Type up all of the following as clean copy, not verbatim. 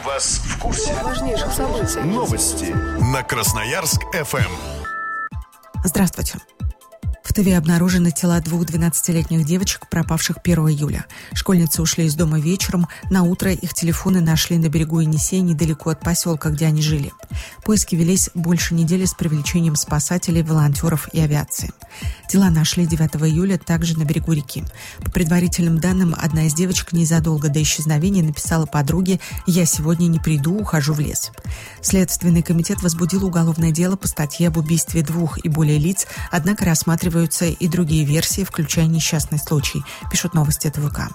вас в курсе важнейших событий. Новости на Красноярск-ФМ. Здравствуйте. В Тыве обнаружены тела 2 12-летних девочек, пропавших 1 июля. Школьницы ушли из дома вечером. На утро их телефоны нашли на берегу Енисея, недалеко от поселка, где они жили. Поиски велись больше недели с привлечением спасателей, волонтеров и авиации. Тела нашли 9 июля также на берегу реки. По предварительным данным, одна из девочек незадолго до исчезновения написала подруге: «Я сегодня не приду, ухожу в лес». Следственный комитет возбудил уголовное дело по статье об убийстве 2 и более лиц, однако рассматриваются и другие версии, включая несчастный случай, пишут новости ТВК.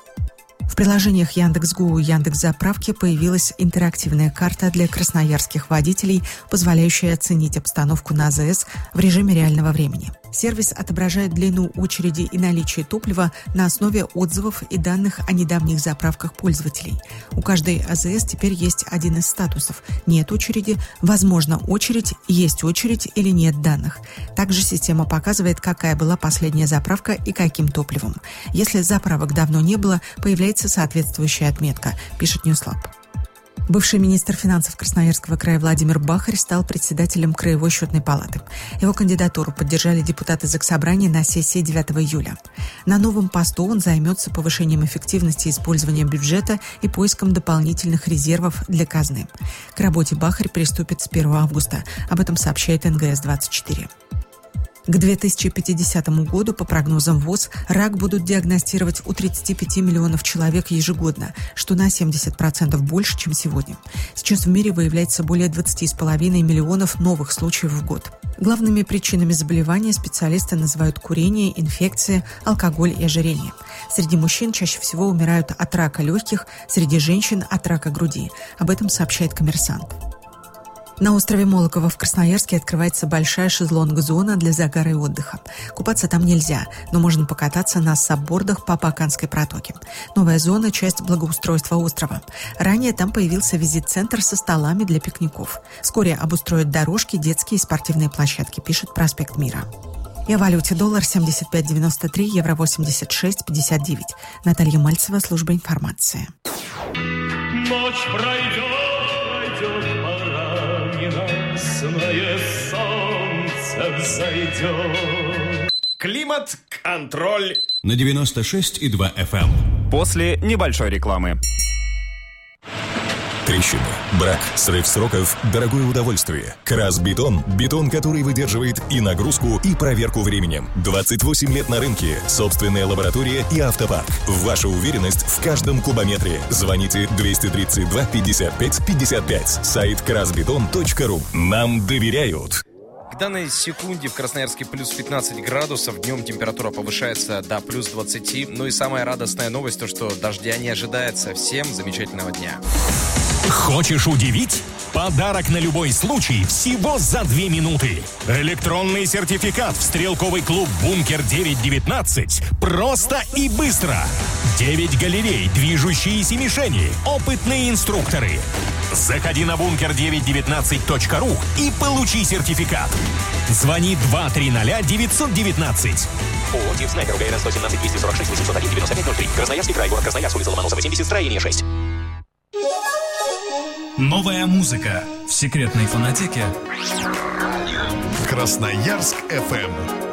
В приложениях Яндекс.Го и Яндекс.Заправки появилась интерактивная карта для красноярских водителей, позволяющая оценить обстановку на АЗС в режиме реального времени. Сервис отображает длину очереди и наличие топлива на основе отзывов и данных о недавних заправках пользователей. У каждой АЗС теперь есть один из статусов: нет очереди, возможно очередь, есть очередь или нет данных. Также система показывает, какая была последняя заправка и каким топливом. Если заправок давно не было, появляется соответствующая отметка, пишет Ньюслаб. Бывший министр финансов Красноярского края Владимир Бахарь стал председателем Краевой счетной палаты. Его кандидатуру поддержали депутаты Заксобрания на сессии 9 июля. На новом посту он займется повышением эффективности использования бюджета и поиском дополнительных резервов для казны. К работе Бахарь приступит с 1 августа. Об этом сообщает НГС-24. К 2050 году, по прогнозам ВОЗ, рак будут диагностировать у 35 миллионов человек ежегодно, что на 70% больше, чем сегодня. Сейчас в мире выявляется более 20,5 миллионов новых случаев в год. Главными причинами заболевания специалисты называют курение, инфекции, алкоголь и ожирение. Среди мужчин чаще всего умирают от рака легких, среди женщин – от рака груди. Об этом сообщает «Коммерсант». На острове Молоково в Красноярске открывается большая шезлонг-зона для загара и отдыха. Купаться там нельзя, но можно покататься на саббордах по Баканской протоке. Новая зона – часть благоустройства острова. Ранее там появился визит-центр со столами для пикников. Вскоре обустроят дорожки, детские и спортивные площадки, пишет «Проспект Мира». И о валюте: доллар 75.93, евро 86.59. Наталья Мальцева, служба информации. Ночь пройдет, ненастное солнце взойдет. Климат-контроль на 96,2 FM. После небольшой рекламы. Трещины, брак, срыв сроков, дорогое удовольствие. Красбетон – бетон, который выдерживает и нагрузку, и проверку временем. 28 лет на рынке, собственная лаборатория и автопарк. Ваша уверенность в каждом кубометре. Звоните 232 55 55. Сайт красбетон.ру. Нам доверяют. К данной секунде в Красноярске плюс 15 градусов, днем температура повышается до плюс 20. Ну и самая радостная новость, то что дождя не ожидается. Всем замечательного дня. Хочешь удивить? Подарок на любой случай всего за 2 минуты. Электронный сертификат в стрелковый клуб «Бункер-919». Просто и быстро. 9 галерей, движущиеся мишени, опытные инструкторы. Заходи на bunker919.ru и получи сертификат. Звони 230-919. ООО «Тип Снайпер», УГРН 117 246 801 9503. Красноярский край, город Красноярск, улица Ломоносова, 70, строение 6. Новая музыка в секретной фонотеке Красноярск-ФМ.